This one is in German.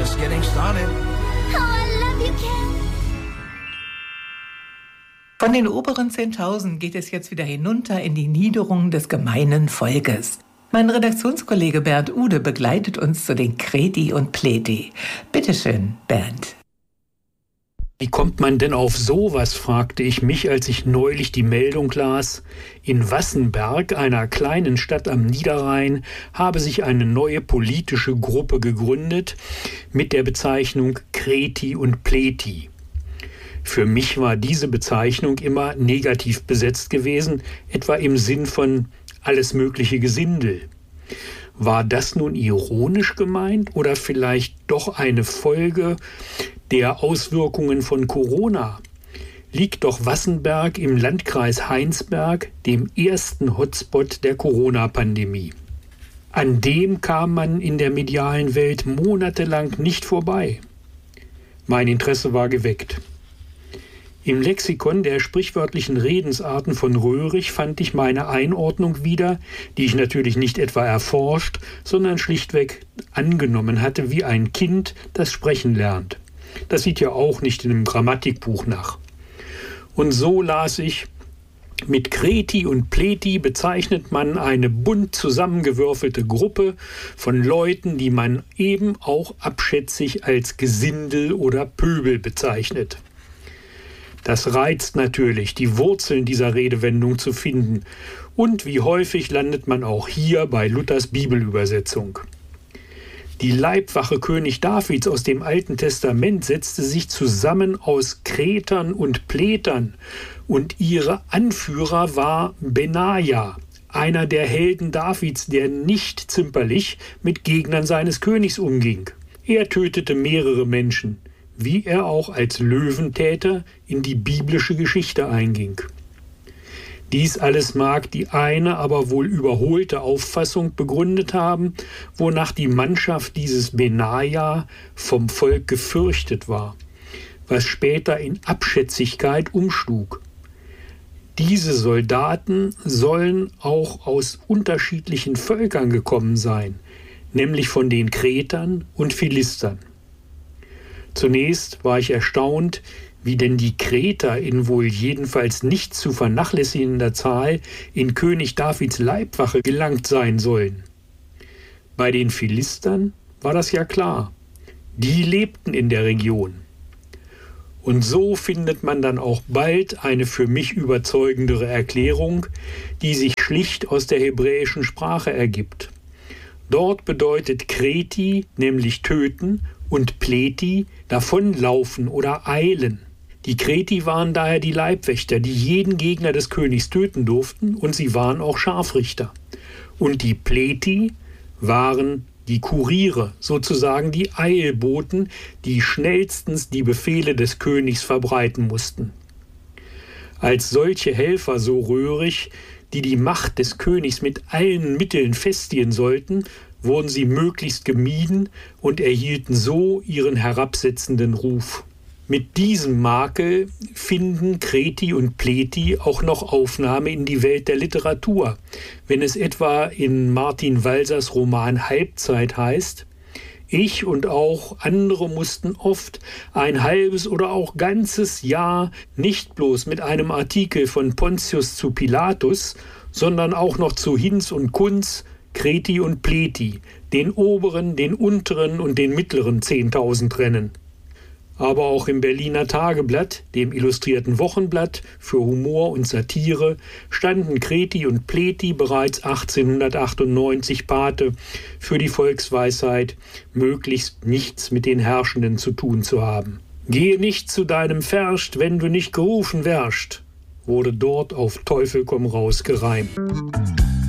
just getting started. Oh, I love you, Ken. Von den oberen 10.000 geht es jetzt wieder hinunter in die Niederung des gemeinen Volkes. Mein Redaktionskollege Bernd Ude begleitet uns zu den Kreti und Pleti. Bitte schön, Bernd. Wie kommt man denn auf sowas, fragte ich mich, als ich neulich die Meldung las. In Wassenberg, einer kleinen Stadt am Niederrhein, habe sich eine neue politische Gruppe gegründet mit der Bezeichnung Kreti und Pleti. Für mich war diese Bezeichnung immer negativ besetzt gewesen, etwa im Sinn von alles mögliche Gesindel. War das nun ironisch gemeint oder vielleicht doch eine Folge der Auswirkungen von Corona? Liegt doch Wassenberg im Landkreis Heinsberg, dem ersten Hotspot der Corona-Pandemie. An dem kam man in der medialen Welt monatelang nicht vorbei. Mein Interesse war geweckt. Im Lexikon der sprichwörtlichen Redensarten von Röhrig fand ich meine Einordnung wieder, die ich natürlich nicht etwa erforscht, sondern schlichtweg angenommen hatte, wie ein Kind, das sprechen lernt. Das sieht ja auch nicht in einem Grammatikbuch nach. Und so las ich: Mit Kreti und Pleti bezeichnet man eine bunt zusammengewürfelte Gruppe von Leuten, die man eben auch abschätzig als Gesindel oder Pöbel bezeichnet. Das reizt natürlich, die Wurzeln dieser Redewendung zu finden. Und wie häufig landet man auch hier bei Luthers Bibelübersetzung. Die Leibwache König Davids aus dem Alten Testament setzte sich zusammen aus Kretern und Pletern und ihre Anführer war Benaja, einer der Helden Davids, der nicht zimperlich mit Gegnern seines Königs umging. Er tötete mehrere Menschen, wie er auch als Löwentäter in die biblische Geschichte einging. Dies alles mag die eine, aber wohl überholte Auffassung begründet haben, wonach die Mannschaft dieses Benaja vom Volk gefürchtet war, was später in Abschätzigkeit umschlug. Diese Soldaten sollen auch aus unterschiedlichen Völkern gekommen sein, nämlich von den Kretern und Philistern. Zunächst war ich erstaunt, wie denn die Kreter in wohl jedenfalls nicht zu vernachlässigender Zahl in König Davids Leibwache gelangt sein sollen. Bei den Philistern war das ja klar. Die lebten in der Region. Und so findet man dann auch bald eine für mich überzeugendere Erklärung, die sich schlicht aus der hebräischen Sprache ergibt. Dort bedeutet Kreti nämlich töten und Pleti davonlaufen oder eilen. Die Kreti waren daher die Leibwächter, die jeden Gegner des Königs töten durften, und sie waren auch Scharfrichter. Und die Pleti waren die Kuriere, sozusagen die Eilboten, die schnellstens die Befehle des Königs verbreiten mussten. Als solche Helfer, so Röhrig, die die Macht des Königs mit allen Mitteln festigen sollten, wurden sie möglichst gemieden und erhielten so ihren herabsetzenden Ruf. Mit diesem Makel finden Kreti und Pleti auch noch Aufnahme in die Welt der Literatur, wenn es etwa in Martin Walsers Roman Halbzeit heißt: Ich und auch andere mussten oft ein halbes oder auch ganzes Jahr nicht bloß mit einem Artikel von Pontius zu Pilatus, sondern auch noch zu Hinz und Kunz, Kreti und Pleti, den oberen, den unteren und den mittleren 10.000 rennen. Aber auch im Berliner Tageblatt, dem illustrierten Wochenblatt für Humor und Satire, standen Kreti und Pleti bereits 1898 Pate für die Volksweisheit, möglichst nichts mit den Herrschenden zu tun zu haben. Gehe nicht zu deinem Ferscht, wenn du nicht gerufen wärst, wurde dort auf Teufel komm raus gereimt.